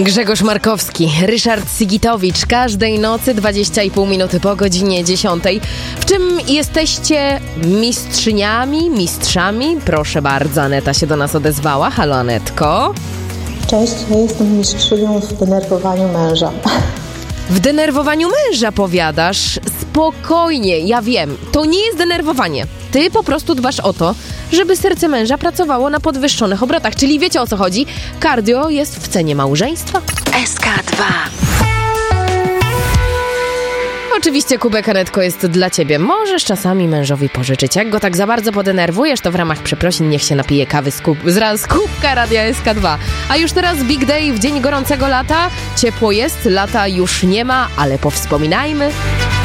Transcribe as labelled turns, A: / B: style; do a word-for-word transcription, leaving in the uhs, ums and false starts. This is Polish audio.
A: Grzegorz Markowski, Ryszard Sigitowicz. Każdej nocy dwadzieścia i pół minuty po godzinie dziesiątej. W czym jesteście mistrzyniami, mistrzami? Proszę bardzo, Aneta się do nas odezwała. Halo, Anetko.
B: Cześć, ja jestem mistrzynią w denerwowaniu męża.
A: W denerwowaniu męża powiadasz? Spokojnie, ja wiem, to nie jest denerwowanie. Ty po prostu dbasz o to, żeby serce męża pracowało na podwyższonych obrotach. Czyli wiecie, o co chodzi? Cardio jest w cenie małżeństwa.
C: S K dwa.
A: Oczywiście kubek, Anetko, jest dla ciebie. Możesz czasami mężowi pożyczyć. Jak go tak za bardzo podenerwujesz, to w ramach przeprosin niech się napije kawy z, kup- z kubka Radia S K dwa. A już teraz Big Day w dzień gorącego lata. Ciepło jest, lata już nie ma, ale powspominajmy.